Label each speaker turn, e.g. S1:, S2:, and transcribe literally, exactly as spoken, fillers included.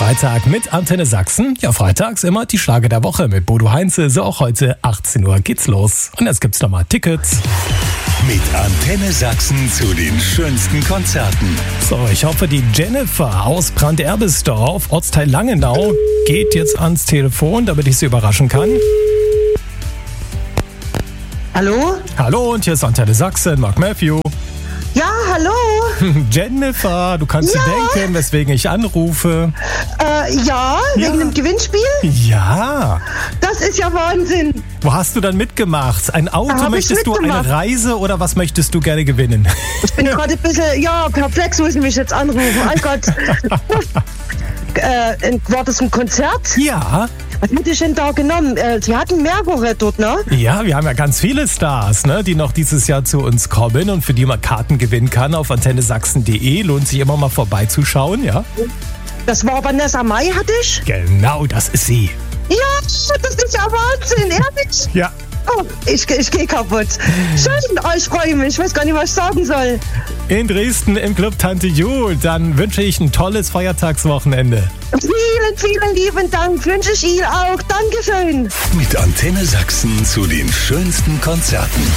S1: Freitag mit Antenne Sachsen. Ja, freitags immer die Schlager der Woche mit Bodo Heinze. So auch heute achtzehn Uhr geht's los. Und jetzt gibt's nochmal Tickets.
S2: Mit Antenne Sachsen zu den schönsten Konzerten.
S1: So, ich hoffe, die Jennifer aus Brand-Erbisdorf, Ortsteil Langenau, geht jetzt ans Telefon, damit ich sie überraschen kann.
S3: Hallo?
S1: Hallo, und hier ist Antenne Sachsen, Mark Matthew.
S3: Ja, hallo?
S1: Jennifer, du kannst
S3: Ja.
S1: dir denken, weswegen ich anrufe.
S3: Äh, ja, wegen
S1: Ja.
S3: dem Gewinnspiel?
S1: Ja.
S3: Das ist ja Wahnsinn.
S1: Wo hast du dann mitgemacht? Ein Auto,
S3: Hab ich
S1: möchtest du, eine
S3: mitgemacht.
S1: Reise oder was möchtest du gerne gewinnen?
S3: Ich bin gerade ein bisschen, ja, perplex, muss ich mich jetzt anrufen. Oh Gott. äh, war das ein Konzert?
S1: Ja,
S3: Was hätte ich denn da genommen? Äh, Sie hatten mehrere dort, ne?
S1: ja, wir haben ja ganz viele Stars, ne, die noch dieses Jahr zu uns kommen und für die man Karten gewinnen kann auf antenne sachsen punkt de. Lohnt sich immer mal vorbeizuschauen, ja?
S3: Das war Vanessa Mai, hatte ich?
S1: Genau, das ist sie.
S3: Ja, das ist ja Wahnsinn, ehrlich?
S1: Ja.
S3: Oh, ich, ich gehe kaputt. Schön, oh, ich freue mich. Ich weiß gar nicht, was ich sagen soll.
S1: In Dresden im Club Tante Jul. Dann wünsche ich ein tolles Feiertagswochenende.
S3: Vielen, vielen lieben Dank. Wünsche ich Ihnen auch. Dankeschön.
S2: Mit Antenne Sachsen zu den schönsten Konzerten.